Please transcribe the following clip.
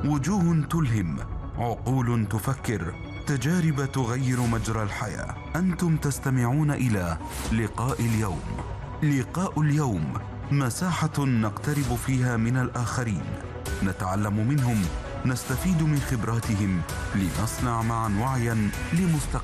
وجوه تلهم، عقول تفكر، تجارب تغير مجرى الحياة. أنتم تستمعون إلى لقاء اليوم. لقاء اليوم مساحة نقترب فيها من الآخرين، نتعلم منهم، نستفيد من خبراتهم، لنصنع معا وعيا لمستقبل